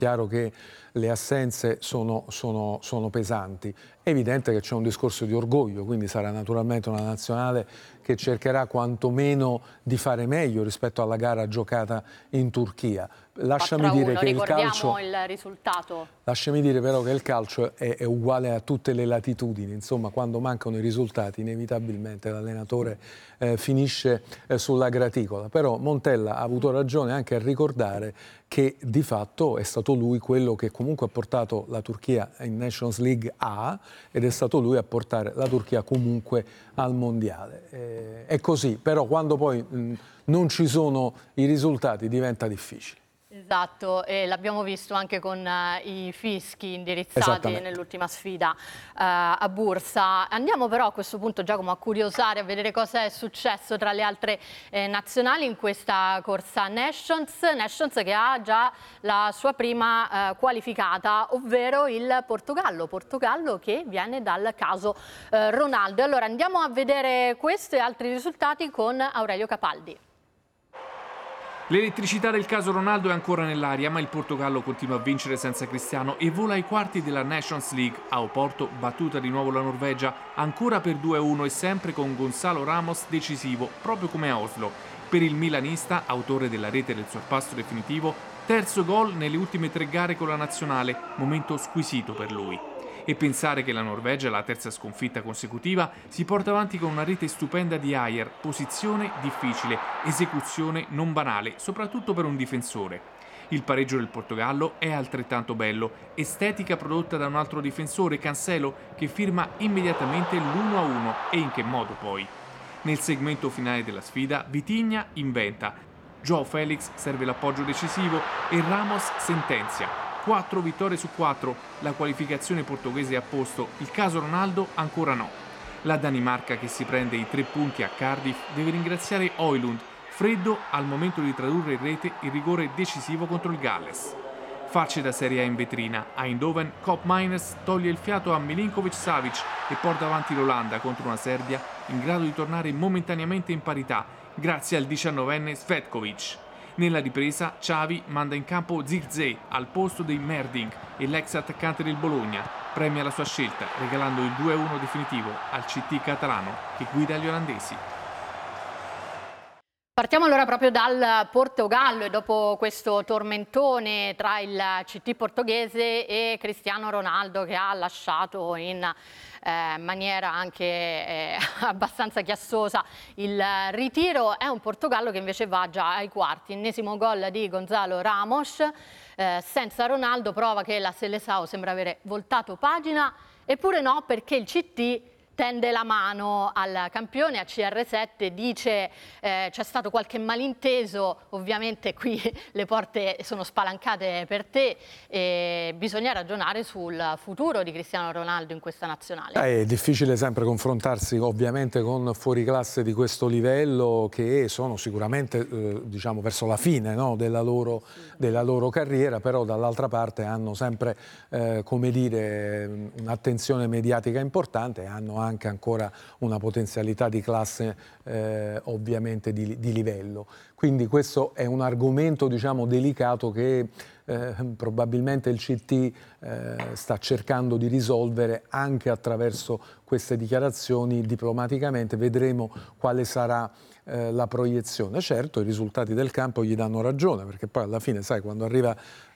Chiaro che le assenze sono pesanti. È evidente che c'è un discorso di orgoglio, quindi sarà naturalmente una nazionale che cercherà quantomeno di fare meglio rispetto alla gara giocata in Turchia. Lasciami dire che il calcio, il risultato. lasciami dire però che il calcio è uguale a tutte le latitudini, insomma quando mancano i risultati inevitabilmente l'allenatore finisce sulla graticola, però Montella ha avuto ragione anche a ricordare che di fatto è stato lui quello che comunque ha portato la Turchia in Nations League A ed è stato lui a portare la Turchia comunque al mondiale. È così, però quando poi non ci sono i risultati diventa difficile. Esatto, e l'abbiamo visto anche con i fischi indirizzati nell'ultima sfida a Bursa. Andiamo però a questo punto, Giacomo, a curiosare, a vedere cosa è successo tra le altre nazionali in questa corsa Nations che ha già la sua prima qualificata, ovvero il Portogallo che viene dal caso Ronaldo. Allora andiamo a vedere questo e altri risultati con Aurelio Capaldi. L'elettricità del caso Ronaldo è ancora nell'aria, ma il Portogallo continua a vincere senza Cristiano e vola ai quarti della Nations League. A Oporto, battuta di nuovo la Norvegia, ancora per 2-1 e sempre con Gonçalo Ramos decisivo, proprio come a Oslo. Per il milanista, autore della rete del sorpasso definitivo, terzo gol nelle ultime 3 gare con la nazionale, momento squisito per lui. E pensare che la Norvegia, la terza sconfitta consecutiva, si porta avanti con una rete stupenda di Ajer, posizione difficile, esecuzione non banale, soprattutto per un difensore. Il pareggio del Portogallo è altrettanto bello, estetica prodotta da un altro difensore, Cancelo, che firma immediatamente l'1-1 e in che modo poi. Nel segmento finale della sfida, Vitinha inventa, João Félix serve l'appoggio decisivo e Ramos sentenzia. 4 vittorie su 4, la qualificazione portoghese è a posto, il caso Ronaldo ancora no. La Danimarca, che si prende i 3 punti a Cardiff, deve ringraziare Højlund, freddo al momento di tradurre in rete il rigore decisivo contro il Galles. Facce da Serie A in vetrina, a Eindhoven Koopmeiners toglie il fiato a Milinkovic-Savic e porta avanti l'Olanda contro una Serbia in grado di tornare momentaneamente in parità grazie al 19enne Svetkovic. Nella ripresa Xavi manda in campo Zirkzee al posto di Merdink e l'ex attaccante del Bologna premia la sua scelta regalando il 2-1 definitivo al CT catalano che guida gli olandesi. Partiamo allora proprio dal Portogallo e dopo questo tormentone tra il CT portoghese e Cristiano Ronaldo che ha lasciato in maniera anche abbastanza chiassosa il ritiro, è un Portogallo che invece va già ai quarti, ennesimo gol di Gonçalo Ramos, senza Ronaldo, prova che la Seleção sembra avere voltato pagina, eppure no, perché il CT tende la mano al campione, a CR7, dice c'è stato qualche malinteso, ovviamente qui le porte sono spalancate per te e bisogna ragionare sul futuro di Cristiano Ronaldo in questa nazionale. È difficile sempre confrontarsi ovviamente con fuoriclasse di questo livello che sono sicuramente diciamo verso la fine, no, della loro carriera, però dall'altra parte hanno sempre come dire un'attenzione mediatica importante e hanno anche ancora una potenzialità di classe ovviamente di livello. Quindi questo è un argomento diciamo delicato che probabilmente il CT sta cercando di risolvere anche attraverso queste dichiarazioni diplomaticamente. Vedremo quale sarà la proiezione. Certo, i risultati del campo gli danno ragione, perché poi alla fine, sai, quando arriva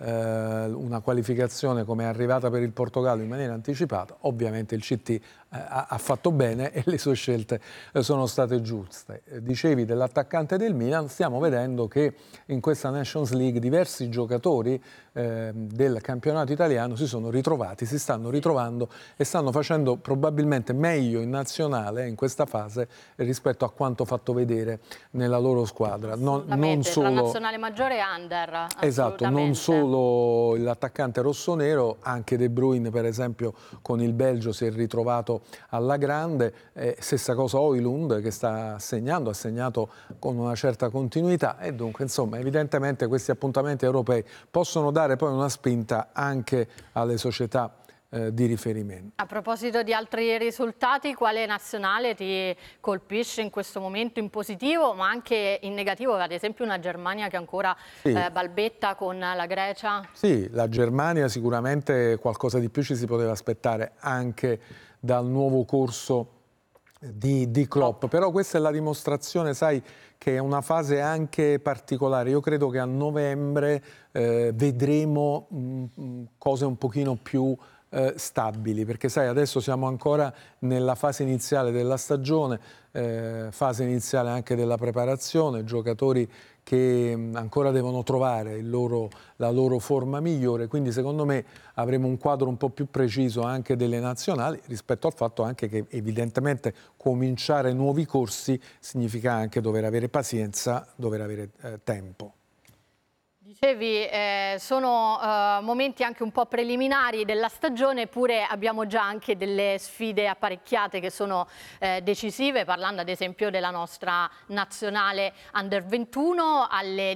una qualificazione come è arrivata per il Portogallo in maniera anticipata, ovviamente il CT ha fatto bene e le sue scelte sono state giuste. Dicevi dell'attaccante del Milan, stiamo vedendo che in questa Nations League diversi giocatori del campionato italiano si stanno ritrovando e stanno facendo probabilmente meglio in nazionale in questa fase rispetto a quanto fatto vedere nella loro squadra. Non solo tra nazionale maggiore e under. Esatto, non solo l'attaccante rossonero, anche De Bruyne per esempio con il Belgio si è ritrovato alla grande, stessa cosa Højlund che ha segnato con una certa continuità e dunque insomma evidentemente questi appuntamenti europei possono dare poi una spinta anche alle società di riferimento. A proposito di altri risultati, quale nazionale ti colpisce in questo momento in positivo ma anche in negativo? Ad esempio una Germania che ancora balbetta con la Grecia? Sì, la Germania sicuramente qualcosa di più ci si poteva aspettare anche dal nuovo corso di Klopp, però questa è la dimostrazione, sai, che è una fase anche particolare. Io credo che a novembre vedremo cose un pochino più stabili, perché sai, adesso siamo ancora nella fase iniziale della stagione, fase iniziale anche della preparazione, giocatori che ancora devono trovare la loro forma migliore, quindi secondo me avremo un quadro un po' più preciso anche delle nazionali, rispetto al fatto anche che evidentemente cominciare nuovi corsi significa anche dover avere pazienza, dover avere tempo. Dicevi, sono momenti anche un po' preliminari della stagione, eppure abbiamo già anche delle sfide apparecchiate che sono decisive, parlando ad esempio della nostra nazionale Under 21 alle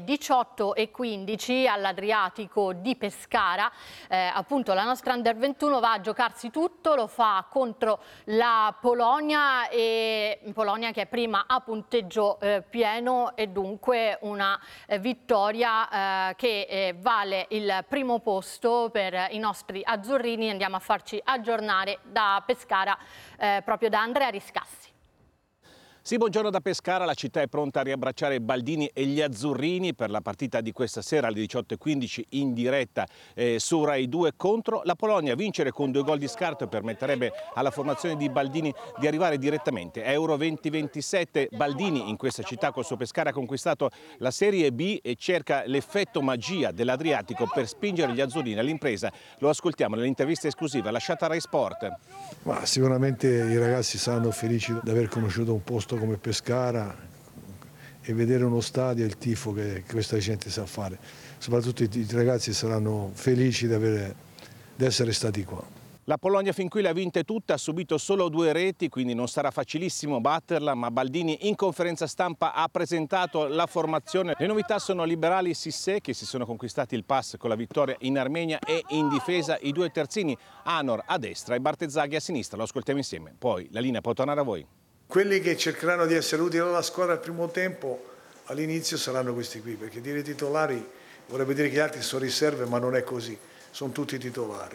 18:15 all'Adriatico di Pescara. Appunto la nostra Under 21 va a giocarsi tutto, lo fa contro la Polonia, Polonia che è prima a punteggio pieno e dunque una vittoria che vale il primo posto per i nostri azzurrini. Andiamo a farci aggiornare da Pescara proprio da Andrea Riscassi. Sì, buongiorno da Pescara, la città è pronta a riabbracciare Baldini e gli azzurrini per la partita di questa sera alle 18:15 in diretta su Rai 2 contro la Polonia. Vincere con 2 gol di scarto permetterebbe alla formazione di Baldini di arrivare direttamente a Euro 2027. Baldini in questa città col suo Pescara ha conquistato la Serie B e cerca l'effetto magia dell'Adriatico per spingere gli azzurrini all'impresa. Lo ascoltiamo nell'intervista esclusiva lasciata a Rai Sport. Ma sicuramente i ragazzi saranno felici di aver conosciuto un posto come Pescara e vedere uno stadio e il tifo che questa gente sa fare. Soprattutto i ragazzi saranno felici di essere stati qua. La Polonia fin qui le ha vinte tutte, ha subito solo 2 reti, quindi non sarà facilissimo batterla, ma Baldini in conferenza stampa ha presentato la formazione. Le novità sono Liberali Sissé, che si sono conquistati il pass con la vittoria in Armenia, e in difesa i 2 terzini, Anor a destra e Bartezzaghi a sinistra. Lo ascoltiamo insieme, poi la linea può tornare a voi. Quelli che cercheranno di essere utili alla squadra al primo tempo all'inizio saranno questi qui, perché dire titolari vorrebbe dire che gli altri sono riserve, ma non è così, sono tutti titolari.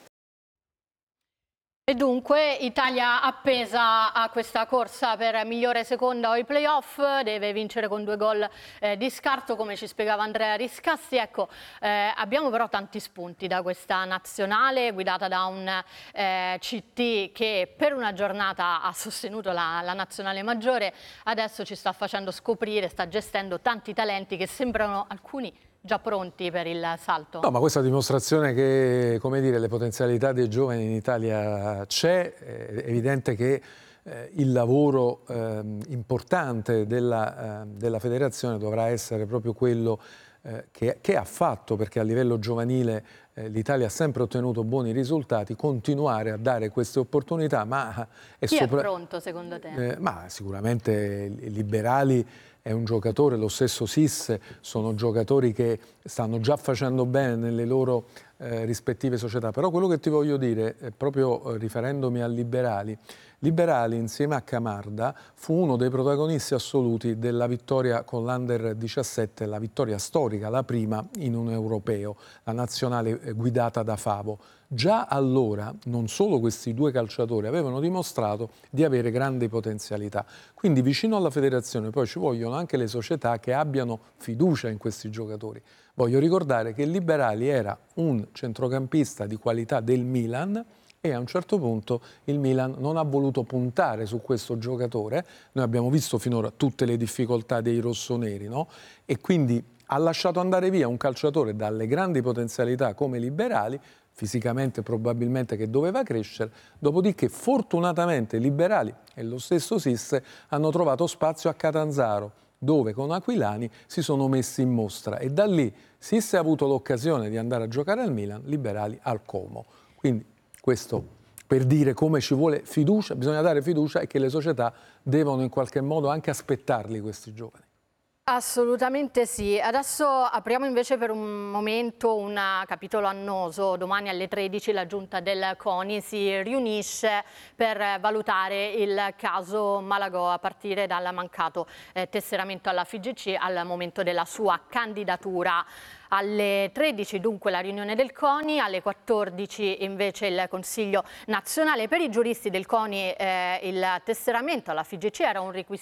E dunque Italia appesa a questa corsa per migliore seconda o ai playoff, deve vincere con 2 gol di scarto, come ci spiegava Andrea Riscassi. Ecco, abbiamo però tanti spunti da questa nazionale guidata da un CT che per una giornata ha sostenuto la nazionale maggiore, adesso ci sta facendo scoprire, sta gestendo tanti talenti che sembrano alcuni già pronti per il salto? No, ma questa dimostrazione che, come dire, le potenzialità dei giovani in Italia c'è, è evidente che il lavoro importante della federazione dovrà essere proprio quello che ha fatto, perché a livello giovanile l'Italia ha sempre ottenuto buoni risultati, continuare a dare queste opportunità. Ma chi è pronto secondo te? Ma sicuramente Liberali è un giocatore, lo stesso Sisse, sono giocatori che stanno già facendo bene nelle loro rispettive società. Però quello che ti voglio dire, proprio riferendomi a Liberali insieme a Camarda fu uno dei protagonisti assoluti della vittoria con l'Under 17, la vittoria storica, la prima in un europeo, la nazionale guidata da Favo. Già allora non solo questi 2 calciatori avevano dimostrato di avere grandi potenzialità, quindi vicino alla federazione poi ci vogliono anche le società che abbiano fiducia in questi giocatori. Voglio ricordare che Liberali era un centrocampista di qualità del Milan e a un certo punto il Milan non ha voluto puntare su questo giocatore. Noi abbiamo visto finora tutte le difficoltà dei rossoneri, no? E quindi ha lasciato andare via un calciatore dalle grandi potenzialità come Liberali, fisicamente probabilmente che doveva crescere, dopodiché fortunatamente Liberali e lo stesso Sisse hanno trovato spazio a Catanzaro, dove con Aquilani si sono messi in mostra, e da lì Sisse ha avuto l'occasione di andare a giocare al Milan, Liberali al Como. Quindi questo per dire come ci vuole fiducia, bisogna dare fiducia e che le società devono in qualche modo anche aspettarli questi giovani. Assolutamente sì. Adesso apriamo invece per un momento un capitolo annoso. Domani alle 13 la giunta del CONI si riunisce per valutare il caso Malagò a partire dal mancato tesseramento alla FIGC al momento della sua candidatura. Alle 13 dunque la riunione del CONI, alle 14 invece il Consiglio nazionale. Per i giuristi del CONI il tesseramento alla FIGC era un requisito